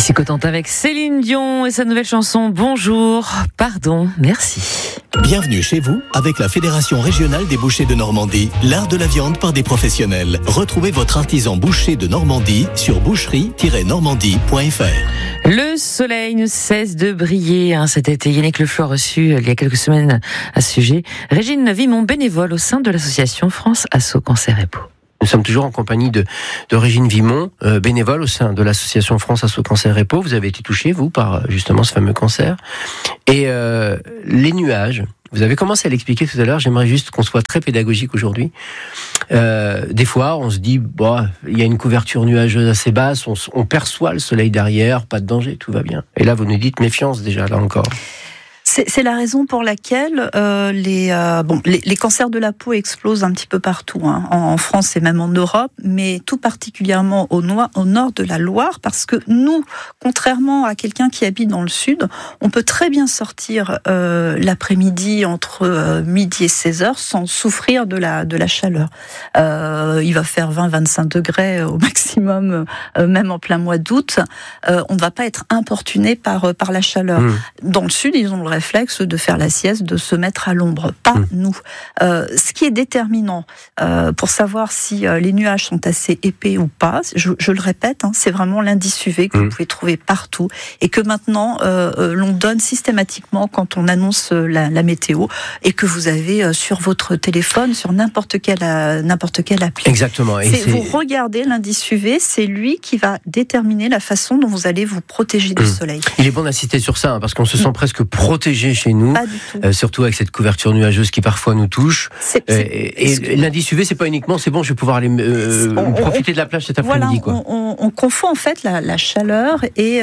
Ici Cotentin avec Céline Dion et sa nouvelle chanson Bonjour, pardon, merci. Bienvenue chez vous avec la Fédération régionale des bouchers de Normandie, l'art de la viande par des professionnels. Retrouvez votre artisan boucher de Normandie sur boucherie-normandie.fr. Le soleil ne cesse de briller cet été. Yannick Le Floch a reçu il y a quelques semaines à ce sujet Régine Vimont, bénévole au sein de l'association France Asso Cancer et Peau. Nous sommes toujours en compagnie de Régine Vimont, bénévole au sein de l'association France Asso Cancer et Peau. Vous avez été touchée, vous, par justement ce fameux cancer. Et les nuages, vous avez commencé à l'expliquer tout à l'heure, j'aimerais juste qu'on soit très pédagogique aujourd'hui. Des fois, on se dit, il y a une couverture nuageuse assez basse, on perçoit le soleil derrière, pas de danger, tout va bien. Et là, vous nous dites méfiance déjà, là encore. C'est la raison pour laquelle les cancers de la peau explosent un petit peu partout, en France et même en Europe, mais tout particulièrement au nord de la Loire, parce que nous, contrairement à quelqu'un qui habite dans le sud, on peut très bien sortir l'après-midi entre midi et 16h sans souffrir de la chaleur. Il va faire 20-25 degrés au maximum, même en plein mois d'août. On ne va pas être importuné par la chaleur. Dans le sud, ils ont le réflexe de faire la sieste, de se mettre à l'ombre. Pas nous. Ce qui est déterminant pour savoir si les nuages sont assez épais ou pas, je le répète, c'est vraiment l'indice UV que vous pouvez trouver partout et que maintenant l'on donne systématiquement quand on annonce la météo et que vous avez sur votre téléphone, sur n'importe quelle appli. Exactement. Vous regardez l'indice UV, c'est lui qui va déterminer la façon dont vous allez vous protéger du soleil. Il est bon d'insister sur ça, parce qu'on se sent presque protégé chez nous, surtout avec cette couverture nuageuse qui parfois nous touche. Et l'indice UV, c'est pas uniquement, c'est bon, je vais pouvoir aller profiter de la plage cet après-midi. On confond en fait la chaleur et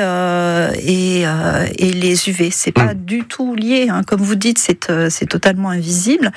les UV. C'est pas du tout lié, comme vous dites, c'est totalement invisible.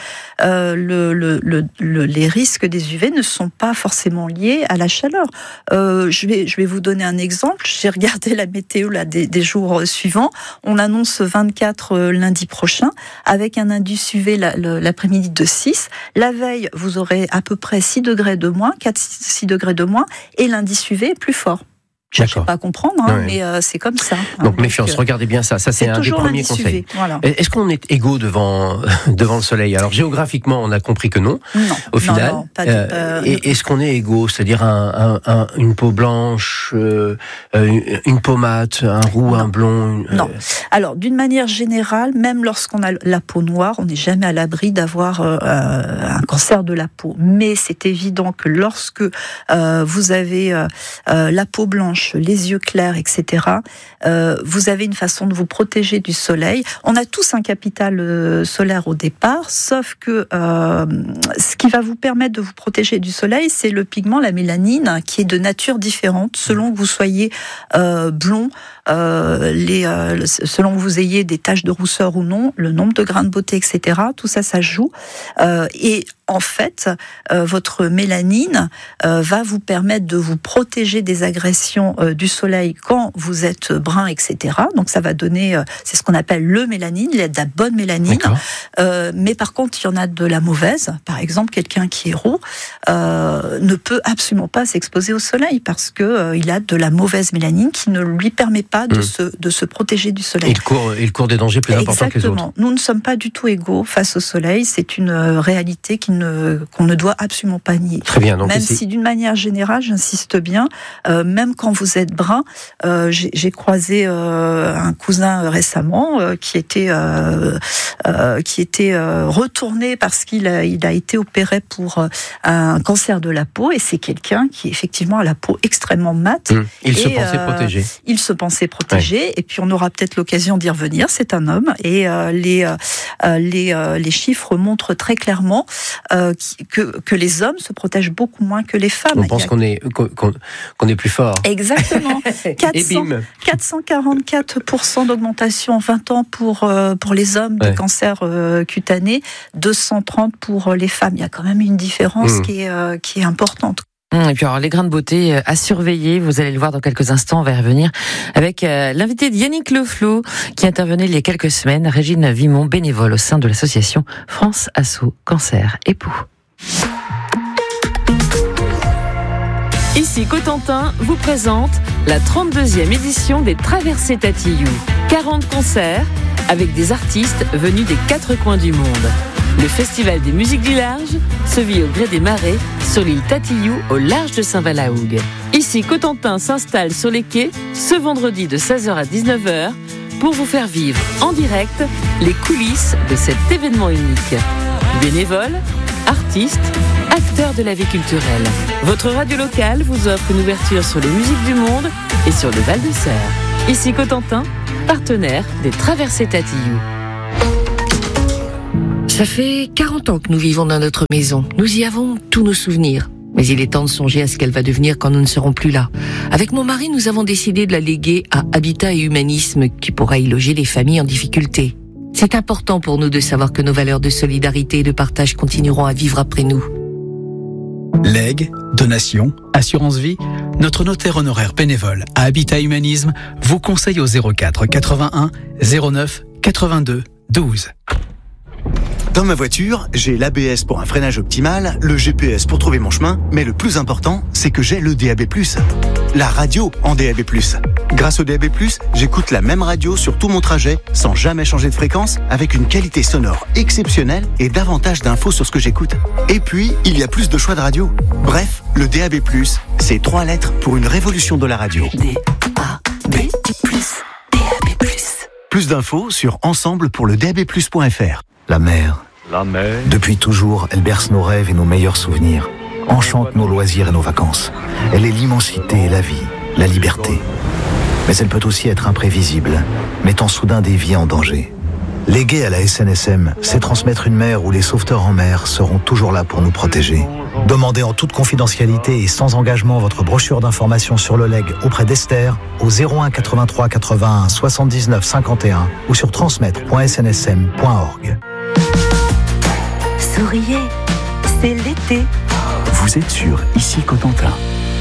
Les risques des UV ne sont pas forcément liés à la chaleur. Je vais vous donner un exemple. J'ai regardé la météo des jours suivants. On annonce 24 lundi prochain, avec un indice UV l'après-midi de 6. La veille, vous aurez à peu près 6 degrés de moins, 4-6 degrés de moins, et l'indice UV est plus fort. Je ne sais pas comprendre, mais c'est comme ça. Donc méfiance, regardez bien ça. Ça, c'est un des premiers conseils. Voilà. Est-ce qu'on est égaux devant le soleil ? Alors géographiquement, on a compris que non. Au final. Non, pas et est-ce qu'on est égaux ? C'est-à-dire une peau blanche, une peau mate, un roux, un blond Non. Alors, d'une manière générale, même lorsqu'on a la peau noire, on n'est jamais à l'abri d'avoir un cancer de la peau. Mais c'est évident que lorsque vous avez la peau blanche, les yeux clairs, etc., vous avez une façon de vous protéger du soleil. On a tous un capital solaire au départ, sauf que ce qui va vous permettre de vous protéger du soleil, c'est le pigment, la mélanine, qui est de nature différente, selon que vous soyez blond, selon que vous ayez des taches de rousseur ou non, le nombre de grains de beauté, etc., tout ça, ça joue. Et en fait, votre mélanine va vous permettre de vous protéger des agressions du soleil quand vous êtes brun, etc. Donc ça va donner, c'est ce qu'on appelle le mélanine, il y a de la bonne mélanine. Mais par contre, il y en a de la mauvaise. Par exemple, quelqu'un qui est roux ne peut absolument pas s'exposer au soleil parce que il a de la mauvaise mélanine qui ne lui permet pas de se protéger du soleil. Il court des dangers plus importants que les autres. Exactement. Nous ne sommes pas du tout égaux face au soleil. C'est une réalité qu'on ne doit absolument pas nier. Très bien. Donc même si d'une manière générale, j'insiste bien, même quand vous êtes brun, j'ai croisé un cousin récemment qui était retourné parce qu'il a été opéré pour un cancer de la peau, et c'est quelqu'un qui effectivement a la peau extrêmement mate. Il se pensait protégé. Il se pensait protégé, et puis on aura peut-être l'occasion d'y revenir. C'est un homme, et les chiffres montrent très clairement que les hommes se protègent beaucoup moins que les femmes. On pense qu'on est plus fort. Exactement. 444% d'augmentation en 20 ans pour les hommes de cancer cutané, 230 pour les femmes. Il y a quand même une différence qui est importante. Et puis alors, les grains de beauté à surveiller, vous allez le voir dans quelques instants, on va y revenir avec l'invité de Yannick Le Floch qui intervenait il y a quelques semaines, Régine Vimont, bénévole au sein de l'association France Asso Cancer et Peau. Ici Cotentin vous présente la 32e édition des Traversées Tatillou. 40 concerts avec des artistes venus des 4 coins du monde. Le Festival des musiques du large se vit au gré des marées sur l'île Tatillou au large de Saint-Valahougue. Ici Cotentin s'installe sur les quais ce vendredi de 16h à 19h pour vous faire vivre en direct les coulisses de cet événement unique. Bénévoles, artistes, acteurs de la vie culturelle. Votre radio locale vous offre une ouverture sur les musiques du monde et sur le Val-de-Serre. Ici Cotentin, partenaire des Traversées Tatillou. Ça fait 40 ans que nous vivons dans notre maison. Nous y avons tous nos souvenirs. Mais il est temps de songer à ce qu'elle va devenir quand nous ne serons plus là. Avec mon mari, nous avons décidé de la léguer à Habitat et Humanisme, qui pourra y loger les familles en difficulté. C'est important pour nous de savoir que nos valeurs de solidarité et de partage continueront à vivre après nous. Legs, donations, assurance vie, notre notaire honoraire bénévole à Habitat Humanisme vous conseille au 04 81 09 82 12. Dans ma voiture, j'ai l'ABS pour un freinage optimal, le GPS pour trouver mon chemin, mais le plus important, c'est que j'ai le DAB+, la radio en DAB+. Grâce au DAB+, j'écoute la même radio sur tout mon trajet, sans jamais changer de fréquence, avec une qualité sonore exceptionnelle et davantage d'infos sur ce que j'écoute. Et puis, il y a plus de choix de radio. Bref, le DAB+, c'est 3 lettres pour une révolution de la radio. DAB+. Plus d'infos sur ensemble-pour-le-DAB+.fr. La mer. Depuis toujours, elle berce nos rêves et nos meilleurs souvenirs. Enchante nos loisirs et nos vacances. Elle est l'immensité et la vie, la liberté. Mais elle peut aussi être imprévisible, mettant soudain des vies en danger. Léguer à la SNSM, c'est transmettre une mer où les sauveteurs en mer seront toujours là pour nous protéger. Demandez en toute confidentialité et sans engagement votre brochure d'information sur le legs auprès d'Esther au 01 83 81 79 51 ou sur transmettre.snsm.org. Souriez, c'est l'été. Vous êtes sur Ici Cotentin.